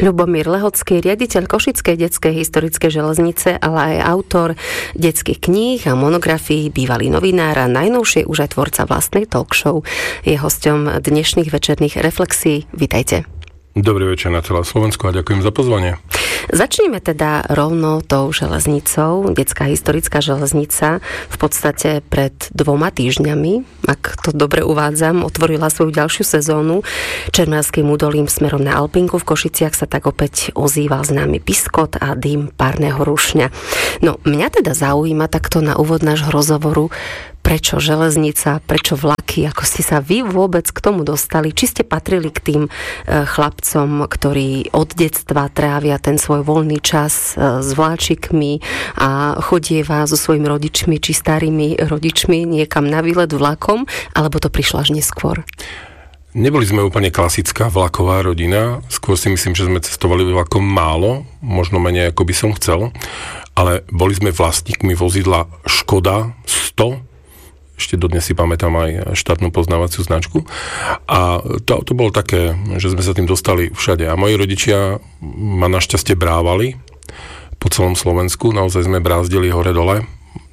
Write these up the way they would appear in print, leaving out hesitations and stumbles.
Ľubomír Lehocký, riaditeľ Košickej detskej historickej železnice, ale aj autor detských kníh a monografií, bývalý novinár a najnovšie už aj tvorca vlastnej talk show. Je hosťom dnešných večerných reflexií. Vitajte. Dobrý večer na celé Slovensku a ďakujem za pozvanie. Začneme teda rovno tou železnicou. Detská historická železnica v podstate pred 2 týždňami, ak to dobre uvádzam, otvorila svoju ďalšiu sezónu. Čermárskym údolím smerom na Alpinku v Košiciach sa tak opäť ozýval známy piskot a dym párneho rušňa. No, mňa teda zaujíma takto na úvod nášho rozhovoru, prečo železnica, prečo vlaky, ako ste sa vy vôbec k tomu dostali? Či ste patrili k tým chlapcom, ktorí od detstva trávia ten svoj voľný čas s vláčikmi a chodieva so svojimi rodičmi či starými rodičmi niekam na výlet vlakom, alebo to prišlo až neskôr? Neboli sme úplne klasická vlaková rodina, skôr si myslím, že sme cestovali vlakom málo, možno menej ako by som chcel, ale boli sme vlastníkmi vozidla Škoda 100, ešte dodnes si pamätám aj štátnu poznávaciu značku. A to bolo také, že sme sa tým dostali všade. A moji rodičia ma našťastie brávali po celom Slovensku. Naozaj sme brázdili hore-dole.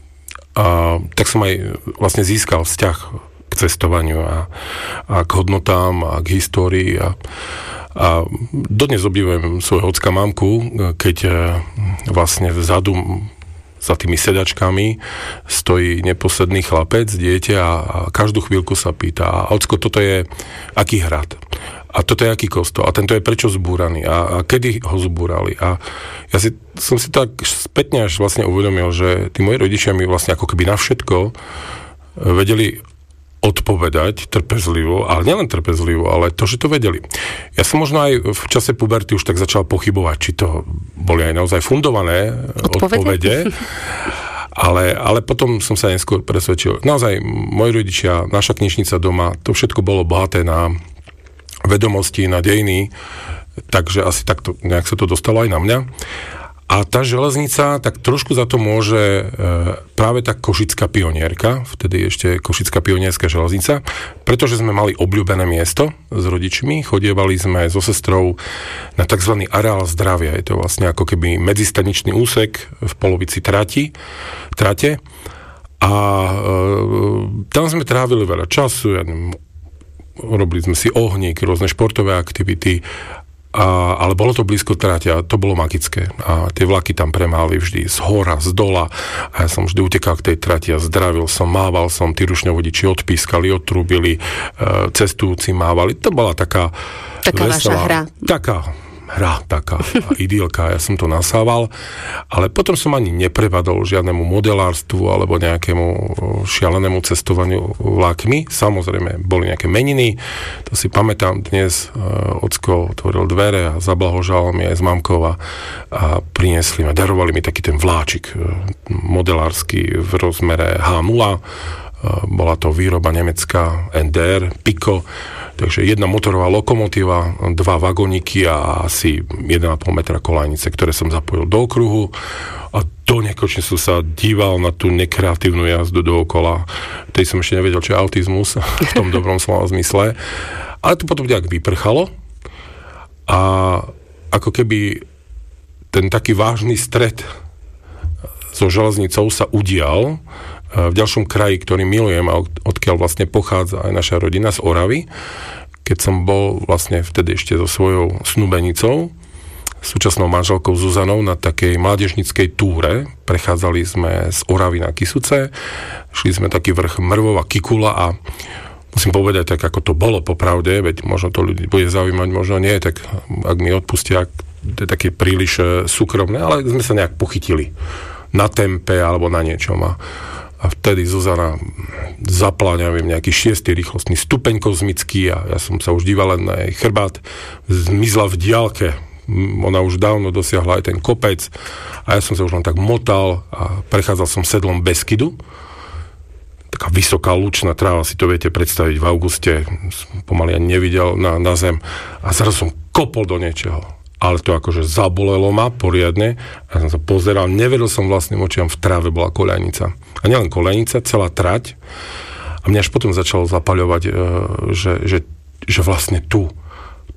A tak som aj vlastne získal vzťah k cestovaniu a k hodnotám a k histórii. A dodnes obdivujem svojho ocka mamku, keď vlastne vzadu za tými sedačkami stojí neposledný chlapec, dieťa a každú chvíľku sa pýta: ocko, toto je aký hrad? A toto je aký kostol? A tento je prečo zbúraný? A kedy ho zbúrali? A ja som si tak spätne až vlastne uvedomil, že tí moji rodičia mi vlastne ako keby na všetko vedeli odpovedať trpezlivo, ale nielen trpezlivo, ale to, že to vedeli. Ja som možno aj v čase puberty už tak začal pochybovať, či to boli aj naozaj fundované odpovede. Ale potom som sa neskôr presvedčil. Naozaj, moji rodičia, naša knižnica doma, to všetko bolo bohaté na vedomosti, na dejiny, takže asi takto nejak sa to dostalo aj na mňa. A tá železnica, tak trošku za to môže práve tá Košická pionierka, vtedy ešte Košická pionierská železnica, pretože sme mali obľúbené miesto s rodičmi, chodievali sme so sestrou na tzv. Areál zdravia. Je to vlastne ako keby medzistaničný úsek v polovici trate. A tam sme trávili veľa času, robili sme si ohník, rôzne športové aktivity, ale bolo to blízko trate a to bolo magické. A tie vlaky tam premáli vždy z hora, z dola a ja som vždy utekal k tej trati a zdravil som, mával som, tí rušňovodiči odpískali, odtrúbili, cestujúci mávali. To bola taká veselá, vaša hra. Taká idylka, ja som to nasával, ale potom som ani neprepadol žiadnemu modelárstvu alebo nejakému šialenému cestovaniu vlákmi. Samozrejme, boli nejaké meniny, to si pamätám dnes, ocko otvoril dvere a zablahožal mi aj s mamkou a priniesli ma, darovali mi taký ten vláčik modelársky v rozmere H0, bola to výroba nemecká NDR, Pico, takže jedna motorová lokomotíva, 2 vagóniky a asi 1,5 metra kolajnice, ktoré som zapojil do okruhu a do nekonečna som sa díval na tú nekreatívnu jazdu dookola. Tej som ešte nevedel, čo je autizmus v tom dobrom slova zmysle. Ale to potom nejak vyprchalo a ako keby ten taký vážny stret so železnicou sa udial v ďalšom kraji, ktorý milujem a odkiaľ vlastne pochádza aj naša rodina, z Oravy, keď som bol vlastne vtedy ešte so svojou snúbenicou, súčasnou manželkou Zuzanou, na takej mládežníckej túre. Prechádzali sme z Oravy na Kysuce, šli sme taký vrch Mrvova Kikula a musím povedať, tak ako to bolo popravde, veď možno to ľudí bude zaujímať, možno nie, tak ak mi odpustia, to je také príliš súkromné, ale sme sa nejak pochytili na tempe alebo na niečom a vtedy Zuzana zapla, neviem, nejaký 6. rýchlostný stupeň kozmický a ja som sa už díval len na jej chrbát, zmizla v diaľke. Ona už dávno dosiahla aj ten kopec a ja som sa už len tak motal a prechádzal som sedlom Beskidu. Taká vysoká lučná tráva, si to viete predstaviť, v auguste pomaly ani nevidel na zem a zrazu som kopol do niečoho. Ale to akože zabolelo ma poriadne. Ja som sa pozeral, nevedel som vlastným očiam, v tráve bola koľajnica. A nielen koľajnica, celá trať. A mňa až potom začalo zapaľovať, že vlastne tu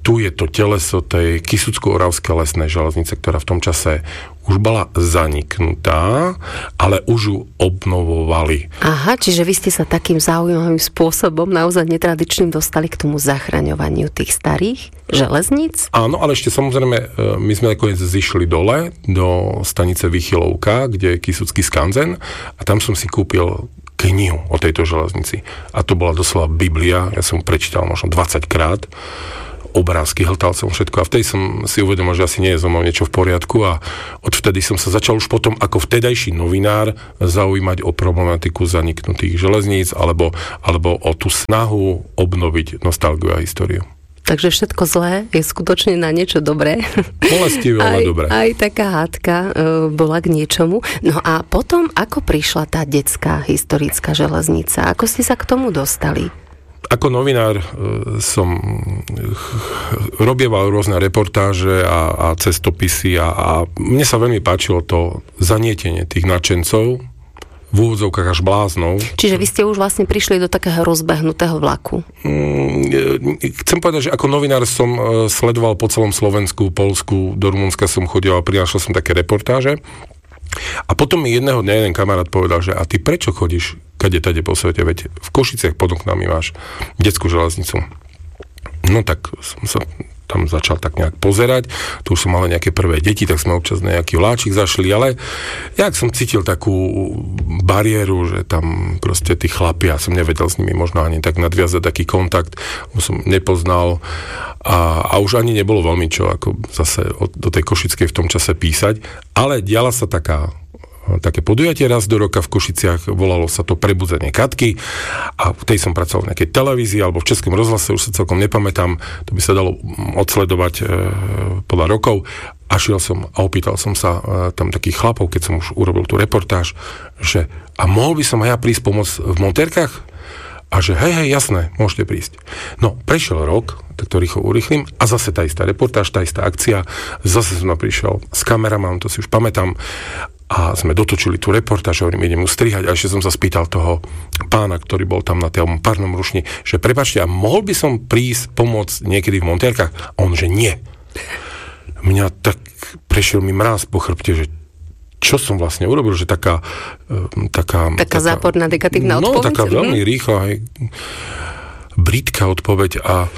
tu je to teleso tej Kysucko-Oravskej lesnej železnice, ktorá v tom čase už bola zaniknutá, ale už ju obnovovali. Aha, čiže vy ste sa takým zaujímavým spôsobom, naozaj netradičným, dostali k tomu zachraňovaniu tých starých železníc? Áno, ale ešte samozrejme, my sme nakoniec zišli dole do stanice Vychylovka, kde je Kysucký skanzen, a tam som si kúpil knihu o tejto železnici. A to bola doslova Biblia, ja som prečítal možno 20 krát, obrázky, hltal som všetko a vtedy som si uvedomil, že asi nie je so mnou niečo v poriadku a odvtedy som sa začal už potom ako vtedajší novinár zaujímať o problematiku zaniknutých železníc alebo o tú snahu obnoviť nostalgiu a históriu. Takže všetko zlé je skutočne na niečo dobré. Bolestivé, ale dobré. Aj taká hádka bola k niečomu. No a potom, ako prišla tá detská historická železnica? Ako ste sa k tomu dostali? Ako novinár som robieval rôzne reportáže a cestopisy a mne sa veľmi páčilo to zanietenie tých nadšencov, v úvodzovkách až bláznov. Čiže vy ste už vlastne prišli do takého rozbehnutého vlaku? Chcem povedať, že ako novinár som sledoval po celom Slovensku, Poľsku, do Rumunska som chodil a prinášal som také reportáže. A potom mi jedného dňa jeden kamarát povedal, že a ty prečo chodíš kade tade po svete, veď v Košiciach pod oknami máš detskú železnicu. No tak som sa tam začal tak nejak pozerať, tu už som mal nejaké prvé deti, tak sme občas nejaký vláčik zašli, ale jak som cítil takú bariéru, že tam proste tí chlapi, ja som nevedel s nimi možno ani tak nadviazať taký kontakt, som nepoznal a už ani nebolo veľmi čo ako zase do tej Košickej v tom čase písať, ale diala sa také podujatie raz do roka v Košiciach, volalo sa to Prebudzenie Katky a v tej som pracoval v nejakej televízii alebo v Českom rozhlase, už sa celkom nepamätám, to by sa dalo odsledovať podľa rokov a šiel som a opýtal som sa tam takých chlapov, keď som už urobil tú reportáž, že a mohol by som aj ja prísť pomôcť v montérkach? A že hej, jasné, môžete prísť. No, prešiel rok, tak to rýchlo urýchlim a zase tá istá reportáž, tá istá akcia, zase som prišiel s kameramánom, to si už pamätám, a sme dotočili tú reportáž, hovorím, idem ju strihať a ešte som sa spýtal toho pána, ktorý bol tam na tom párnom rušni, že prepáčte, a mohol by som prísť pomôcť niekedy v montérkach? A on, že nie. Mňa tak prešiel mi mráz po chrbte, že čo som vlastne urobil, že taká záporná negatívna odpoveď? No, taká veľmi rýchla, brýtka odpoveď a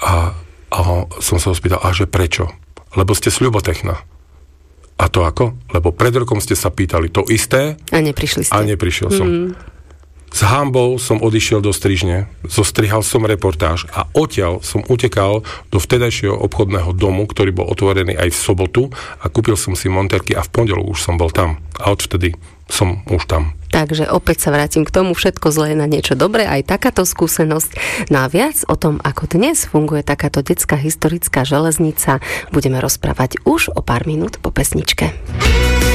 som sa ho spýtal, a že prečo? Lebo ste sľubotechná. A to ako? Lebo pred rokom ste sa pýtali to isté. A neprišli ste. A neprišiel som. S hanbou som odišiel do strižne, zostrihal som reportáž a odtiaľ som utekal do vtedajšieho obchodného domu, ktorý bol otvorený aj v sobotu a kúpil som si montérky a v pondelok už som bol tam. A odvtedy som už tam. Takže opäť sa vrátim k tomu, všetko zlé na niečo dobré, aj takáto skúsenosť. No a viac o tom, ako dnes funguje takáto detská historická železnica, budeme rozprávať už o pár minút po pesničke.